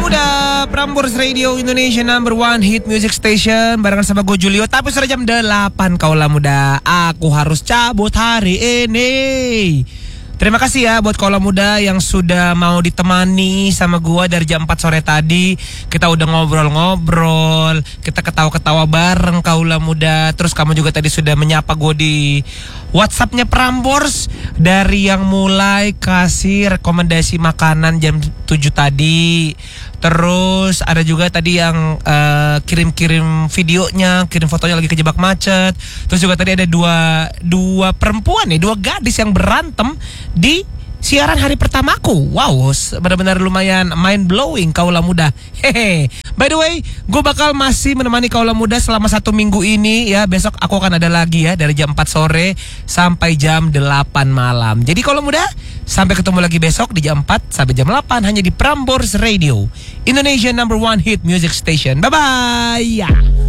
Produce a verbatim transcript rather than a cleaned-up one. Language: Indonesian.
Muda, Prambors Radio Indonesia number one hit music station. Barengan sama gue Julio. Tapi sudah jam delapan Kaula Muda. Aku harus cabut hari ini. Terima kasih ya buat Kaula Muda yang sudah mau ditemani sama gua dari jam empat sore tadi. Kita udah ngobrol-ngobrol, kita ketawa-ketawa bareng Kaula Muda. Terus kamu juga tadi sudah menyapa gua di WhatsAppnya Prambors, dari yang mulai kasih rekomendasi makanan jam tujuh tadi. Terus ada juga tadi yang uh, kirim-kirim videonya, kirim fotonya lagi kejebak macet. Terus juga tadi ada dua dua perempuan nih, dua gadis yang berantem di siaran hari pertamaku. Wow, benar-benar lumayan mind blowing Kaula Muda. Hehe. By the way, gue bakal masih menemani Kaula Muda selama satu minggu ini ya. Besok aku akan ada lagi ya dari jam empat sore sampai jam delapan malam. Jadi Kaula Muda, sampai ketemu lagi besok di jam empat sampai jam delapan hanya di Prambors Radio Indonesia number one hit music station. Bye bye.